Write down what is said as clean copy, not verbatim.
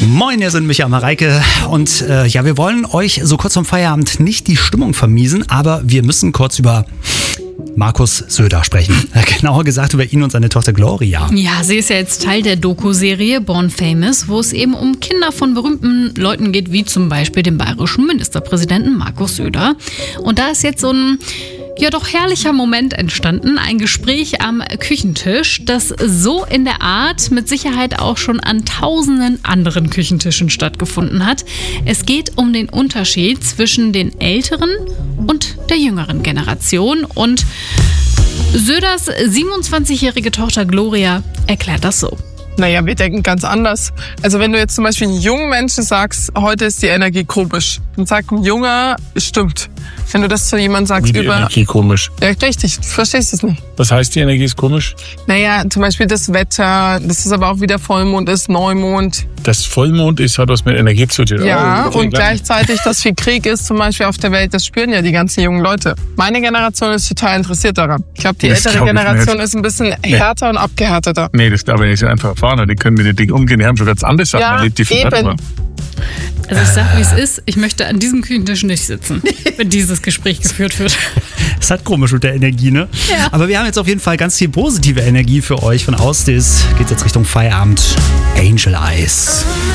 Moin, hier sind Micha und Mareike und wir wollen euch so kurz vorm Feierabend nicht die Stimmung vermiesen, aber wir müssen kurz über Markus Söder sprechen. Genauer gesagt über ihn und seine Tochter Gloria. Ja, sie ist ja jetzt Teil der Doku-Serie Born Famous, wo es eben um Kinder von berühmten Leuten geht, wie zum Beispiel den bayerischen Ministerpräsidenten Markus Söder. Und da ist jetzt so ein doch herrlicher Moment entstanden, ein Gespräch am Küchentisch, das so in der Art mit Sicherheit auch schon an tausenden anderen Küchentischen stattgefunden hat. Es geht um den Unterschied zwischen den älteren und der jüngeren Generation und Söders 27-jährige Tochter Gloria erklärt das so. Naja, wir denken ganz anders. Also wenn du jetzt zum Beispiel einen jungen Menschen sagst, heute ist die Energie komisch, dann sagt ein Junger, stimmt. Wenn du das zu jemandem sagst, Wie die Energie komisch. Ja, richtig, du verstehst es nicht. Was heißt, die Energie ist komisch? Naja, zum Beispiel das Wetter, das ist aber auch wieder Vollmond ist, Neumond. Das Vollmond hat was mit Energie zu tun. Ja, Oh, und gleichzeitig, dass viel Krieg ist zum Beispiel auf der Welt, das spüren ja die ganzen jungen Leute. Meine Generation ist total interessiert daran. Ich glaube, die Das ältere glaub ich Generation nicht. ist ein bisschen härter und abgehärteter. Nee, das glaube ich nicht. Einfach erfahren. Die können mit den Dingen umgehen. Die haben schon ganz andere Sachen Ja, erlebt, die viel eben. waren. Also ich sag, wie es ist, ich möchte an diesem Küchentisch nicht sitzen, wenn dieses Gespräch geführt wird. Es hat komisch mit der Energie, ne? Ja. Aber wir haben jetzt auf jeden Fall ganz viel positive Energie für euch. Von Ausdis geht's jetzt Richtung Feierabend. Angel Eyes.